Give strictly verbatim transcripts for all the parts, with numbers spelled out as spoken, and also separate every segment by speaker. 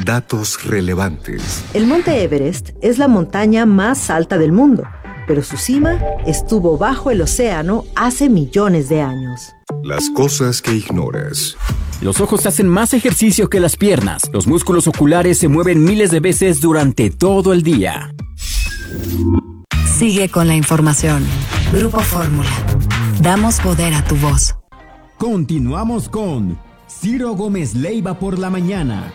Speaker 1: Datos relevantes.
Speaker 2: El Monte Everest es la montaña más alta del mundo, pero su cima estuvo bajo el océano hace millones de años.
Speaker 1: Las cosas que ignoras.
Speaker 3: Los ojos hacen más ejercicio que las piernas. Los músculos oculares se mueven miles de veces durante todo el día.
Speaker 4: Sigue con la información. Grupo Fórmula. Damos poder a tu voz.
Speaker 5: Continuamos con Ciro Gómez Leiva por la mañana.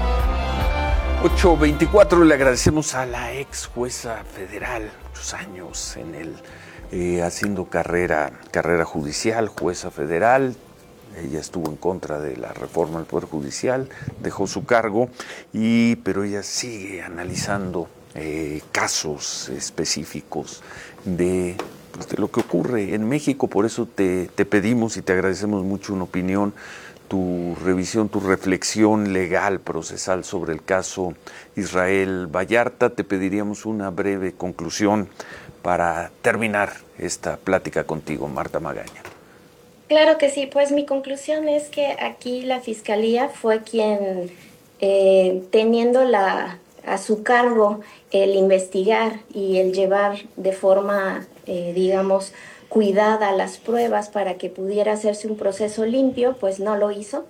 Speaker 6: ocho veinticuatro, le agradecemos a la ex jueza federal, muchos años en el, eh, haciendo carrera, carrera judicial, jueza federal. Ella estuvo en contra de la reforma del Poder Judicial, dejó su cargo, y, pero ella sigue analizando eh, casos específicos de, pues, de lo que ocurre en México. Por eso te, te pedimos y te agradecemos mucho una opinión, tu revisión, tu reflexión legal, procesal sobre el caso Israel Vallarta. Te pediríamos una breve conclusión para terminar esta plática contigo, Marta Magaña.
Speaker 7: Claro que sí, pues mi conclusión es que aquí la Fiscalía fue quien, eh, teniendo la, a su cargo el investigar y el llevar de forma, eh, digamos, cuidada las pruebas para que pudiera hacerse un proceso limpio, pues no lo hizo.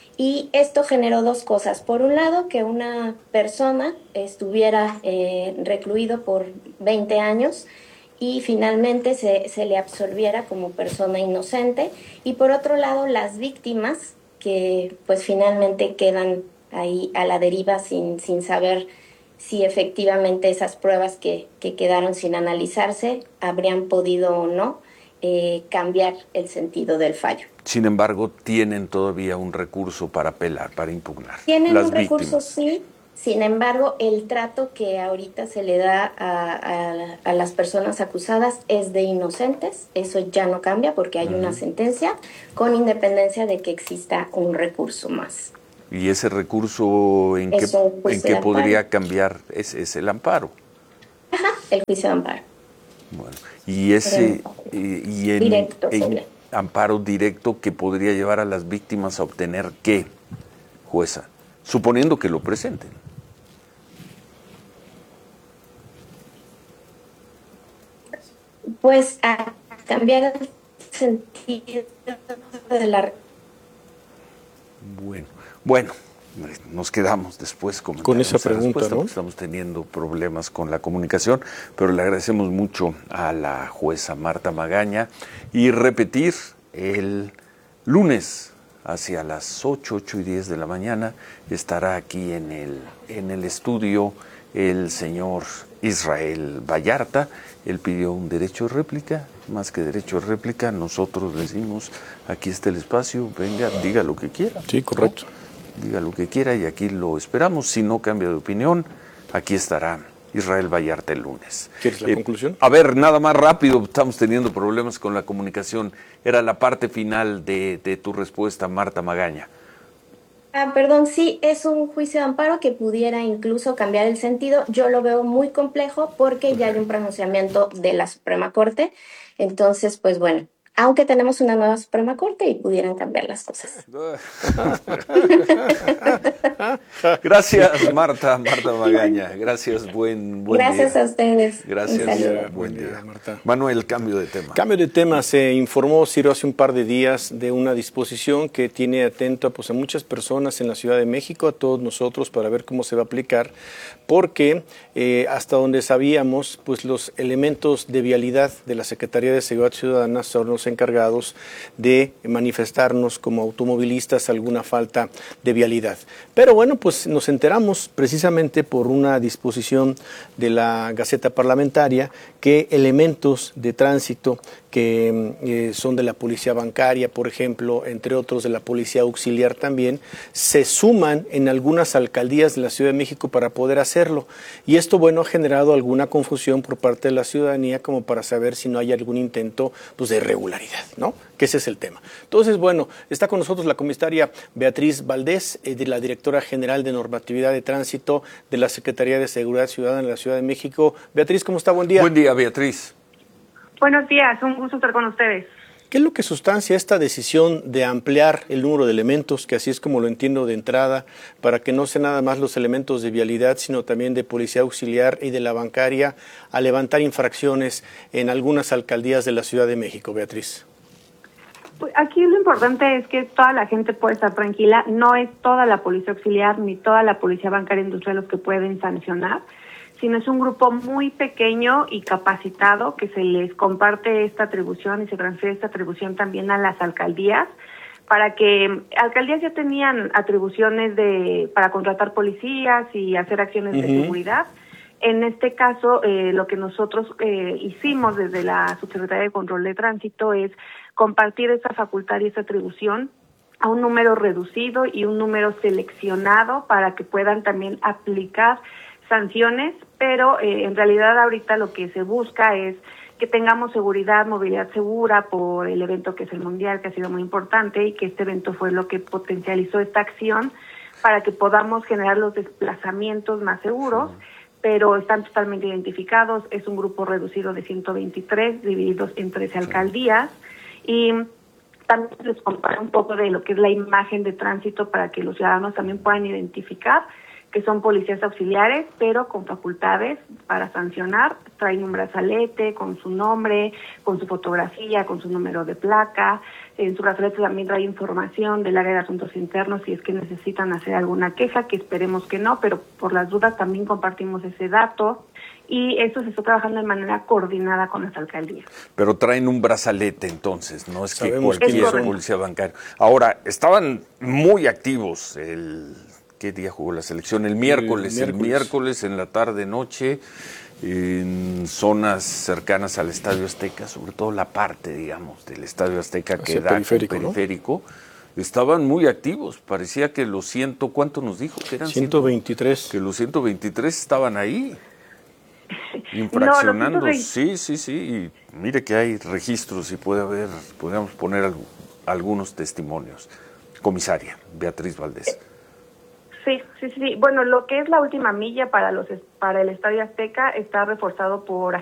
Speaker 7: Y esto generó dos cosas. Por un lado, que una persona estuviera eh, recluido por veinte años y finalmente se, se le absolviera como persona inocente. Y por otro lado, las víctimas que pues finalmente quedan ahí a la deriva sin, sin saber si efectivamente esas pruebas que, que quedaron sin analizarse habrían podido o no eh, cambiar el sentido del fallo.
Speaker 6: Sin embargo, tienen todavía un recurso para apelar, para impugnar.
Speaker 7: Tienen
Speaker 6: las
Speaker 7: un recurso,
Speaker 6: víctimas.
Speaker 7: Sí. Sin embargo, el trato que ahorita se le da a, a, a las personas acusadas es de inocentes. Eso ya no cambia porque hay uh-huh. una sentencia, con independencia de que exista un recurso más.
Speaker 6: ¿Y ese recurso en qué, en qué podría cambiar? Es, es el amparo.
Speaker 7: Ajá, el juicio de amparo.
Speaker 6: Bueno, y ese y, y en,
Speaker 7: directo,
Speaker 6: en amparo directo que podría llevar a las víctimas a obtener ¿qué, jueza? Suponiendo que lo presenten.
Speaker 7: Pues a cambiar el sentido de la...
Speaker 6: Bueno, bueno, nos quedamos después
Speaker 8: con esa pregunta, ¿no?
Speaker 6: Estamos teniendo problemas con la comunicación, pero le agradecemos mucho a la jueza Marta Magaña y repetir el lunes hacia las ocho, ocho y diez de la mañana estará aquí en el, en el estudio el señor Israel Vallarta. Él pidió un derecho de réplica, más que derecho de réplica, nosotros decimos, aquí está el espacio, venga, diga lo que quiera.
Speaker 8: Sí, correcto.
Speaker 6: ¿No? Diga lo que quiera y aquí lo esperamos. Si no cambia de opinión, aquí estará Israel Vallarta el lunes.
Speaker 8: ¿Quieres la eh, conclusión?
Speaker 6: A ver, nada más rápido, estamos teniendo problemas con la comunicación. Era la parte final de, de tu respuesta, Marta Magaña.
Speaker 7: Ah, perdón, sí, es un juicio de amparo que pudiera incluso cambiar el sentido. Yo lo veo muy complejo porque ya hay un pronunciamiento de la Suprema Corte. Entonces, pues bueno, aunque tenemos una nueva Suprema Corte y pudieran cambiar las cosas.
Speaker 6: Gracias, Marta, Marta Magaña. Gracias, buen, buen
Speaker 7: Gracias
Speaker 6: día.
Speaker 7: a ustedes.
Speaker 6: Gracias, día, buen día.
Speaker 8: Marta.
Speaker 6: Manuel, cambio de tema.
Speaker 8: Cambio de tema. Se informó, Ciro, hace un par de días de una disposición que tiene atento pues, a muchas personas en la Ciudad de México, a todos nosotros, para ver cómo se va a aplicar, porque eh, hasta donde sabíamos, pues los elementos de vialidad de la Secretaría de Seguridad Ciudadana son los encargados de manifestarnos como automovilistas alguna falta de vialidad. Pero bueno, pues nos enteramos precisamente por una disposición de la Gaceta Parlamentaria que elementos de tránsito que eh, son de la policía bancaria, por ejemplo, entre otros de la policía auxiliar también, se suman en algunas alcaldías de la Ciudad de México para poder hacerlo. Y esto, bueno, ha generado alguna confusión por parte de la ciudadanía como para saber si no hay algún intento pues, de irregularidad, ¿no? Que ese es el tema. Entonces, bueno, está con nosotros la comisaria Beatriz Valdés, eh, de la directora general de normatividad de tránsito de la Secretaría de Seguridad Ciudadana de la Ciudad de México. Beatriz, ¿cómo está? Buen día.
Speaker 6: Buen día, Beatriz.
Speaker 9: Buenos días, un gusto estar con ustedes.
Speaker 8: ¿Qué es lo que sustancia esta decisión de ampliar el número de elementos, que así es como lo entiendo de entrada, para que no sean nada más los elementos de vialidad, sino también de policía auxiliar y de la bancaria, a levantar infracciones en algunas alcaldías de la Ciudad de México, Beatriz?
Speaker 9: Pues aquí lo importante es que toda la gente puede estar tranquila, no es toda la policía auxiliar ni toda la policía bancaria industrial los que pueden sancionar, sino es un grupo muy pequeño y capacitado que se les comparte esta atribución y se transfiere esta atribución también a las alcaldías, para que alcaldías ya tenían atribuciones de para contratar policías y hacer acciones uh-huh. de seguridad. En este caso, eh, lo que nosotros eh, hicimos desde la Subsecretaría de Control de Tránsito es compartir esta facultad y esta atribución a un número reducido y un número seleccionado para que puedan también aplicar sanciones, pero eh, en realidad ahorita lo que se busca es que tengamos seguridad, movilidad segura por el evento que es el Mundial, que ha sido muy importante y que este evento fue lo que potencializó esta acción para que podamos generar los desplazamientos más seguros. Sí. Pero están totalmente identificados, es un grupo reducido de ciento veintitrés, divididos en trece alcaldías, y también les compara un poco de lo que es la imagen de tránsito para que los ciudadanos también puedan identificar que son policías auxiliares, pero con facultades para sancionar. Traen un brazalete con su nombre, con su fotografía, con su número de placa. En su brazalete también trae información del área de asuntos internos si es que necesitan hacer alguna queja, que esperemos que no, pero por las dudas también compartimos ese dato. Y esto se está trabajando de manera coordinada con las alcaldías.
Speaker 6: Pero traen un brazalete entonces, no es que cualquier policía bancario. Ahora, estaban muy activos el... ¿Qué día jugó la selección? El miércoles, el miércoles, el miércoles en la tarde-noche, en zonas cercanas al Estadio Azteca, sobre todo la parte, digamos, del Estadio Azteca que da periférico, periférico, ¿no? Estaban muy activos. Parecía que los ciento, ¿cuánto nos dijo? Que eran
Speaker 8: ciento veintitrés.
Speaker 6: Que los ciento veintitrés estaban ahí, infraccionando. No, sí, sí, sí. Y mire que hay registros y puede haber, podríamos poner al, algunos testimonios. Comisaria Beatriz Valdés.
Speaker 9: Sí, sí, sí. Bueno, lo que es la última milla para los para el Estadio Azteca está reforzado por